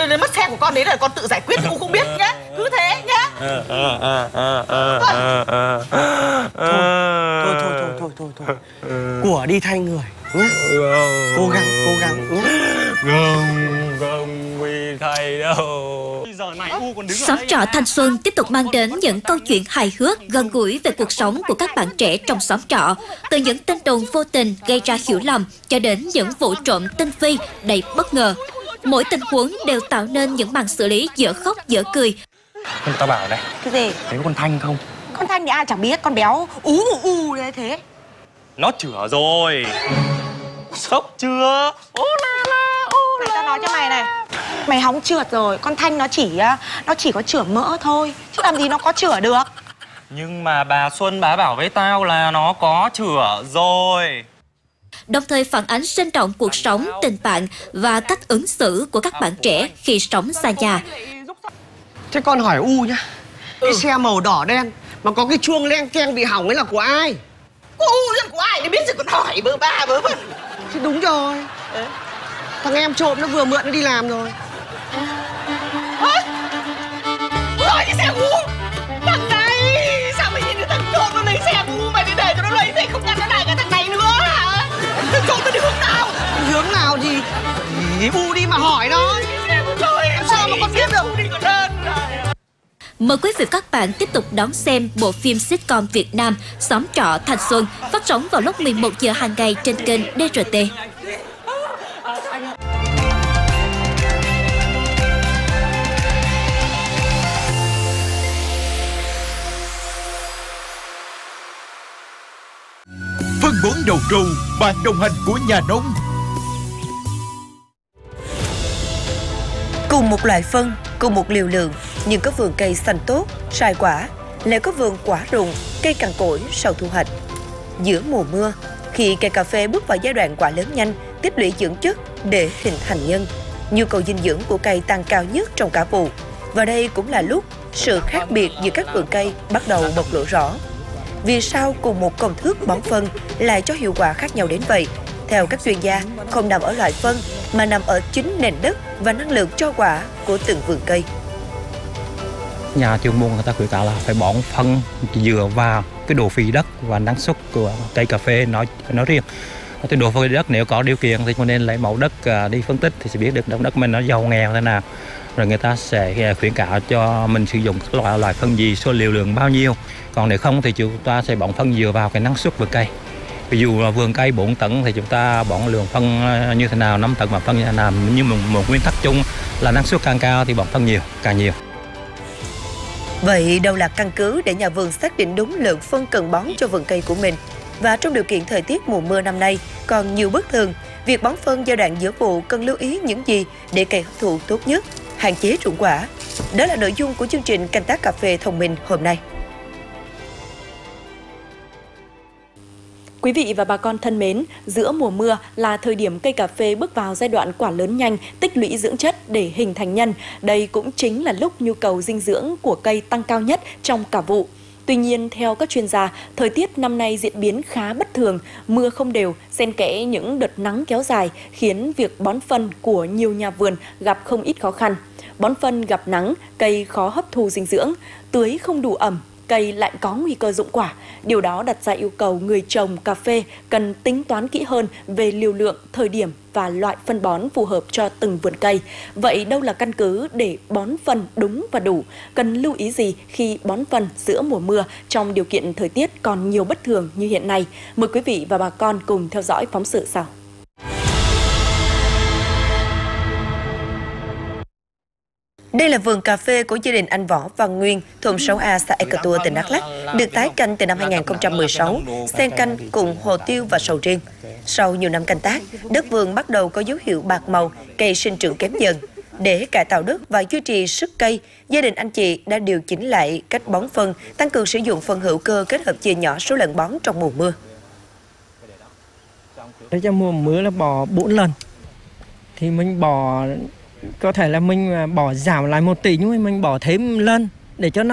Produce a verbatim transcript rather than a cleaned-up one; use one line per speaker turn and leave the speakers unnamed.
đến mất xe của con đấy là con tự giải quyết, cũng không biết nhá. Cứ thế nhá.
Thôi thôi thôi thôi thôi thôi. Của đi thay người nhá. Cố gắng cố gắng nhá.
Không, không quy thay đâu.
Xóm trọ thanh xuân tiếp tục mang đến những câu chuyện hài hước, gần gũi về cuộc sống của các bạn trẻ trong xóm trọ. Từ những tin đồn vô tình gây ra hiểu lầm cho đến những vụ trộm tinh vi đầy bất ngờ. Mỗi tình huống đều tạo nên những màn xử lý dở khóc dở cười.
Nhưng tao bảo này,
Cái gì?
thấy con Thanh không?
Con Thanh thì ai chẳng biết, con béo ú ú ú thế thế.
Nó chữa rồi. Sốc chưa? Ô la la, ô la.
Tao nói cho mày này, mày hóng trượt rồi. Con Thanh nó chỉ nó chỉ có chữa mỡ thôi, chứ làm gì nó có chữa được.
Nhưng mà bà Xuân bà bảo với tao là nó có chữa rồi.
Đồng thời phản ánh sinh động cuộc sống, tình bạn và cách ứng xử của các bạn trẻ khi sống xa nhà.
Thế con hỏi U nhá. Cái ừ. xe màu đỏ đen mà có cái chuông leng keng bị hỏng ấy là của ai?
Của U chứ của ai để biết rồi còn hỏi bơ ba bơ vẩn.
Thì đúng rồi. Ừ. Thằng em trộm nó vừa mượn nó đi làm rồi.
Hả? Rồi cái xe U. Thằng này sao mày nhìn thấy thằng trộm nó lấy xe U mày để để cho nó lấy thì không ngăn nó lại cả thằng này nữa hả? Thằng trộm nó đi hướng nào?
Hướng nào thì thì U đi mà hỏi nó.
Rồi em sao mà con biết được? U đi còn hơn.
Mời quý vị và các bạn tiếp tục đón xem bộ phim sitcom Việt Nam Xóm trọ thanh xuân phát sóng vào lúc mười một giờ hàng ngày trên kênh đê rờ tê.
Phân bón đầu trâu, bạn đồng hành của nhà nông.
Cùng một loại phân, cùng một liều lượng, nhưng có vườn cây xanh tốt, sai quả, lại có vườn quả rụng, cây cằn cỗi sau thu hoạch. Giữa mùa mưa, khi cây cà phê bước vào giai đoạn quả lớn nhanh, tích lũy dưỡng chất để hình thành nhân, nhu cầu dinh dưỡng của cây tăng cao nhất trong cả vụ. Và đây cũng là lúc sự khác biệt giữa các vườn cây bắt đầu bộc lộ rõ. Vì sao cùng một công thức bón phân lại cho hiệu quả khác nhau đến vậy? Theo các chuyên gia, không nằm ở loại phân mà nằm ở chính nền đất và năng lượng cho quả của từng vườn cây.
Nhà chuyên môn người ta khuyến cáo là phải bón phân dựa vào cái độ phì đất và năng suất của cây cà phê nói nói riêng. Cái độ phì đất nếu có điều kiện thì mình nên lấy mẫu đất đi phân tích thì sẽ biết được đất mình nó giàu nghèo thế nào. Rồi người ta sẽ khuyến cáo cho mình sử dụng các loại loại phân gì, số liều lượng bao nhiêu. Còn nếu không thì chúng ta sẽ bón phân dựa vào cái năng suất vườn cây. Ví dụ là vườn cây bốn tấn thì chúng ta bón lượng phân như thế nào, năm tấn bón phân như thế nào. Nhưng một, một nguyên tắc chung là năng suất càng cao thì bón phân nhiều, càng nhiều.
Vậy đâu là căn cứ để nhà vườn xác định đúng lượng phân cần bón cho vườn cây của mình? Và trong điều kiện thời tiết mùa mưa năm nay còn nhiều bất thường, việc bón phân giai đoạn giữa vụ cần lưu ý những gì để cây hấp thụ tốt nhất, hạn chế rụng quả? Đó là nội dung của chương trình Canh tác cà phê thông minh hôm nay.
Quý vị và bà con thân mến, giữa mùa mưa là thời điểm cây cà phê bước vào giai đoạn quả lớn nhanh, tích lũy dưỡng chất để hình thành nhân. Đây cũng chính là lúc nhu cầu dinh dưỡng của cây tăng cao nhất trong cả vụ. Tuy nhiên, theo các chuyên gia, thời tiết năm nay diễn biến khá bất thường, mưa không đều, xen kẽ những đợt nắng kéo dài, khiến việc bón phân của nhiều nhà vườn gặp không ít khó khăn. Bón phân gặp nắng, cây khó hấp thu dinh dưỡng, tưới không đủ ẩm, cây lại có nguy cơ rụng quả. Điều đó đặt ra yêu cầu người trồng cà phê cần tính toán kỹ hơn về liều lượng, thời điểm và loại phân bón phù hợp cho từng vườn cây. Vậy đâu là căn cứ để bón phân đúng và đủ? Cần lưu ý gì khi bón phân giữa mùa mưa trong điều kiện thời tiết còn nhiều bất thường như hiện nay? Mời quý vị và bà con cùng theo dõi phóng sự sau.
Đây là vườn cà phê của gia đình anh Võ Văn Nguyên, thôn sáu A, xã Ea Cà Tua, tỉnh Đắk Lắk, được tái canh từ năm hai nghìn không trăm mười sáu, xen canh cùng hồ tiêu và sầu riêng. Sau nhiều năm canh tác, đất vườn bắt đầu có dấu hiệu bạc màu, cây sinh trưởng kém dần. Để cải tạo đất và duy trì sức cây, gia đình anh chị đã điều chỉnh lại cách bón phân, tăng cường sử dụng phân hữu cơ kết hợp chia nhỏ số lần bón trong mùa mưa.
Để cho mùa mưa là bỏ bốn lần, thì mình bỏ có thể là mình bỏ giảm lại một tỷ nhưng mình bỏ thêm lần để cho nó